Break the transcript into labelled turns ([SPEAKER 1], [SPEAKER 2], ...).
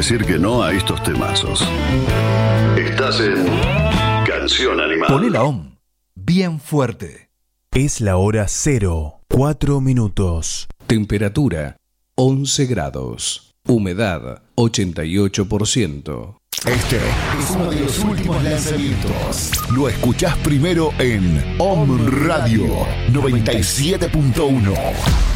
[SPEAKER 1] decir que no a estos temazos. Estás en Canción Animal.
[SPEAKER 2] Poné la OM bien fuerte.
[SPEAKER 3] Es la hora 0, 4 minutos.
[SPEAKER 4] Temperatura 11 grados. Humedad 88%.
[SPEAKER 5] Este es uno de los últimos lanzamientos. Lo escuchás primero en OM Radio 97.1.